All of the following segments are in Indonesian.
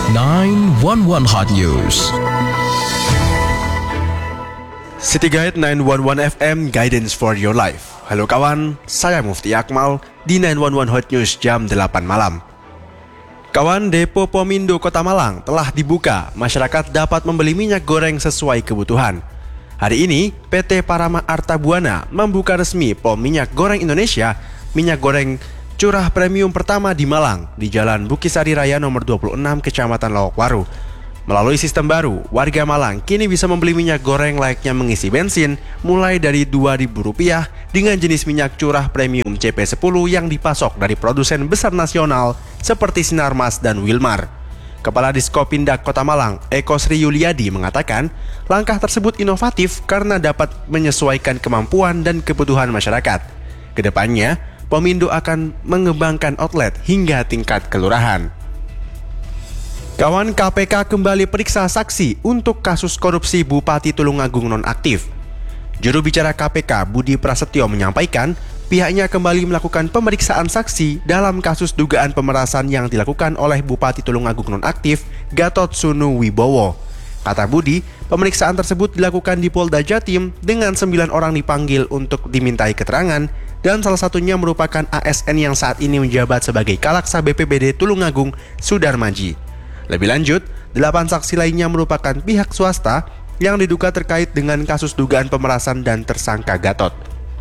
911 Hot News. City Guide 911 FM, Guidance for Your Life. Halo kawan, saya Mufti Akmal di 911 Hot News jam 8 malam. Kawan, Depo Pomindo Kota Malang telah dibuka. Masyarakat dapat membeli minyak goreng sesuai kebutuhan. Hari ini, PT Parama Arta Buana membuka resmi Pom Minyak Goreng Indonesia, minyak goreng curah premium pertama di Malang, di Jalan Bukisari Raya nomor 26, Kecamatan Lawakwaru. Melalui sistem baru, warga Malang kini bisa membeli minyak goreng layaknya mengisi bensin mulai dari Rp2.000 dengan jenis minyak curah premium CP10 yang dipasok dari produsen besar nasional seperti Sinarmas dan Wilmar. Kepala Diskopindak Kota Malang, Eko Sri Yuliadi mengatakan, langkah tersebut inovatif karena dapat menyesuaikan kemampuan dan kebutuhan masyarakat. Kedepannya, Pomindo akan mengembangkan outlet hingga tingkat kelurahan. Kawan, KPK kembali periksa saksi untuk kasus korupsi Bupati Tulungagung nonaktif. Juru bicara KPK Budi Prasetyo menyampaikan, pihaknya kembali melakukan pemeriksaan saksi dalam kasus dugaan pemerasan yang dilakukan oleh Bupati Tulungagung nonaktif Gatot Sunu Wibowo. Kata Budi, pemeriksaan tersebut dilakukan di Polda Jatim dengan 9 orang dipanggil untuk dimintai keterangan, dan salah satunya merupakan ASN yang saat ini menjabat sebagai Kalaksa BPBD Tulungagung, Sudarmaji. Lebih lanjut, 8 saksi lainnya merupakan pihak swasta yang diduga terkait dengan kasus dugaan pemerasan dan tersangka Gatot.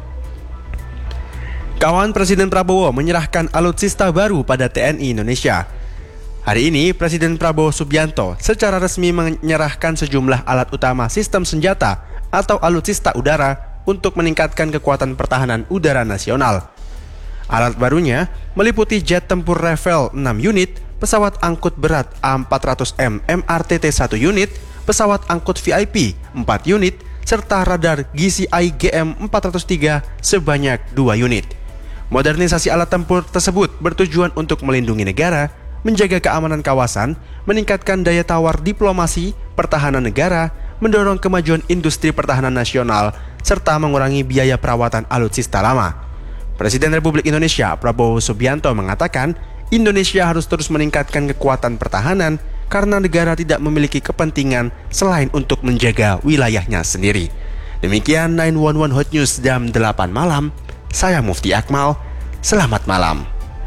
Kawan, Presiden Prabowo menyerahkan alutsista baru pada TNI Indonesia. Hari ini, Presiden Prabowo Subianto secara resmi menyerahkan sejumlah alat utama sistem senjata atau alutsista udara untuk meningkatkan kekuatan pertahanan udara nasional. Alat barunya meliputi jet tempur Rafale 6 unit, pesawat angkut berat A400M MRTT 1 unit, pesawat angkut VIP 4 unit, serta radar GCI GM403 sebanyak 2 unit. Modernisasi alat tempur tersebut bertujuan untuk melindungi negara, menjaga keamanan kawasan, meningkatkan daya tawar diplomasi, pertahanan negara, mendorong kemajuan industri pertahanan nasional, serta mengurangi biaya perawatan alutsista lama. Presiden Republik Indonesia Prabowo Subianto mengatakan, Indonesia harus terus meningkatkan kekuatan pertahanan karena negara tidak memiliki kepentingan selain untuk menjaga wilayahnya sendiri. Demikian 911 Hot News jam 8 malam. Saya Mufti Akmal. Selamat malam.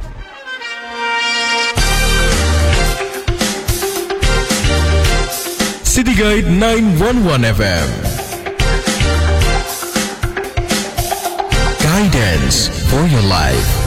City Guide 911 FM. Guidance for your life.